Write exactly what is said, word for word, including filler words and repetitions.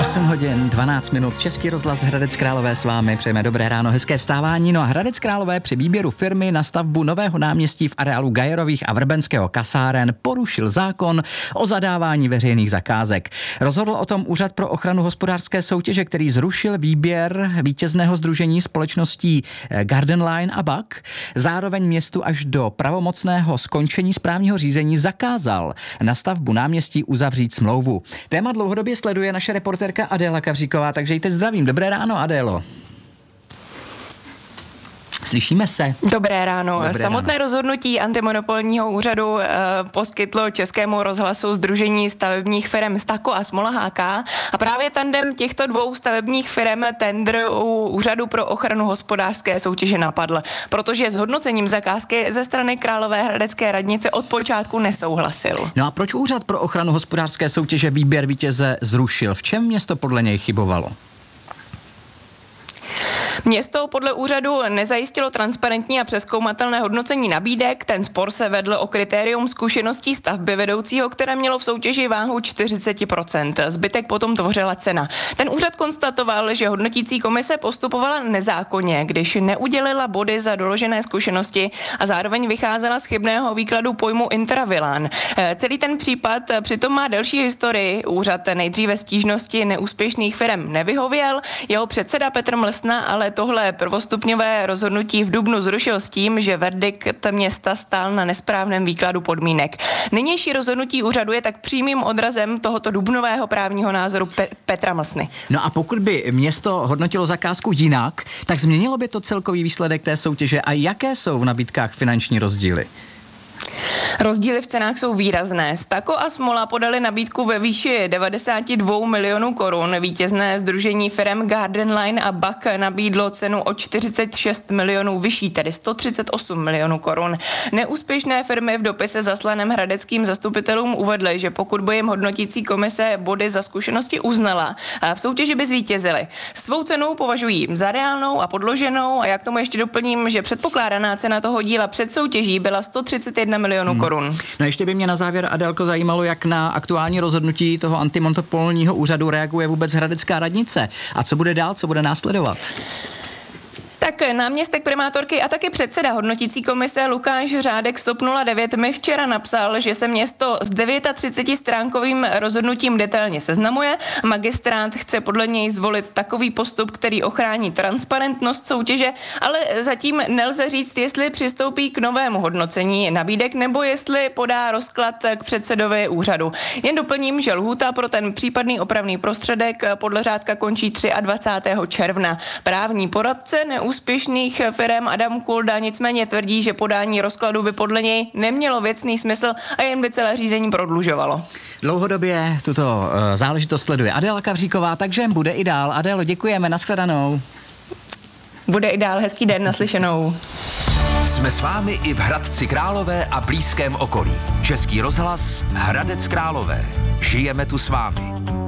osm hodin, dvanáct minut, Český rozhlas Hradec Králové s vámi, přejeme dobré ráno, hezké vstávání. No a Hradec Králové při výběru firmy na stavbu nového náměstí v areálu Gajerových a Vrbenského kasáren porušil zákon o zadávání veřejných zakázek. Rozhodl o tom Úřad pro ochranu hospodářské soutěže, který zrušil výběr vítězného sdružení společností Garden Line a Buck. Zároveň městu až do pravomocného skončení správního řízení zakázal na stavbu náměstí uzavřít smlouvu. Téma dlouhodobě sleduje naše reportérka Adéla Kavříková, takže i teď zdravím. Dobré ráno, Adélo. Slyšíme se. Dobré ráno. Dobré Samotné ráno. rozhodnutí antimonopolního úřadu e, poskytlo Českému rozhlasu Sdružení stavebních firem Stako a Smola H K a právě tandem těchto dvou stavebních firem tendr u Úřadu pro ochranu hospodářské soutěže napadl, protože s hodnocením zakázky ze strany Královéhradecké radnice od počátku nesouhlasil. No a proč Úřad pro ochranu hospodářské soutěže výběr vítěze zrušil? V čem město podle něj chybovalo? Město podle úřadu nezajistilo transparentní a přezkoumatelné hodnocení nabídek. Ten spor se vedl o kritérium zkušeností stavby vedoucího, které mělo v soutěži váhu čtyřicet procent. Zbytek potom tvořila cena. Ten úřad konstatoval, že hodnotící komise postupovala nezákonně, když neudělila body za doložené zkušenosti a zároveň vycházela z chybného výkladu pojmu intravilán. Celý ten případ přitom má delší historii. Úřad nejdříve stížnosti neúspěšných firem nevyhověl. Jeho předseda Petr Mlsna ale tohle prvostupňové rozhodnutí v dubnu zrušil s tím, že verdikt města stál na nesprávném výkladu podmínek. Nynější rozhodnutí úřadu je tak přímým odrazem tohoto dubnového právního názoru Pe- Petra Mlsny. No a pokud by město hodnotilo zakázku jinak, tak změnilo by to celkový výsledek té soutěže a jaké jsou v nabídkách finanční rozdíly? Rozdíly v cenách jsou výrazné. Stako a Smola podali nabídku ve výši devadesát dva milionů korun. Vítězné sdružení firem Garden Line a Buck nabídlo cenu o čtyřicet šest milionů vyšší, tedy sto třicet osm milionů korun. Neúspěšné firmy v dopise zaslaném hradeckým zastupitelům uvedly, že pokud by jim hodnotící komise body za zkušenosti uznala, v soutěži by zvítězili. Svou cenu považují za reálnou a podloženou a já k tomu ještě doplním, že předpokládaná cena toho díla před soutěží byla sto třicet jedna milionů korun. korun. No ještě by mě na závěr, Adélko, zajímalo, jak na aktuální rozhodnutí toho antimonopolního úřadu reaguje vůbec hradecká radnice a co bude dál, co bude následovat. Tak náměstek primátorky a taky předseda hodnotící komise Lukáš Řádek z TOP nula devět mi včera napsal, že se město s třicetidevítistránkovým rozhodnutím detailně seznamuje. Magistrát chce podle něj zvolit takový postup, který ochrání transparentnost soutěže, ale zatím nelze říct, jestli přistoupí k novému hodnocení nabídek nebo jestli podá rozklad k předsedovi úřadu. Jen doplním, že lhůta pro ten případný opravný prostředek podle Řádka končí dvacátého třetího června. Právní poradce neúspěšných úspěšných firem Adam Kulda nicméně tvrdí, že podání rozkladu by podle něj nemělo věcný smysl a jen by celé řízení prodlužovalo. Dlouhodobě tuto uh, záležitost sleduje Adéla Kavříková, takže bude i dál. Adélo, děkujeme, nashledanou. Bude i dál, hezký den, naslyšenou. Jsme s vámi i v Hradci Králové a blízkém okolí. Český rozhlas Hradec Králové. Žijeme tu s vámi.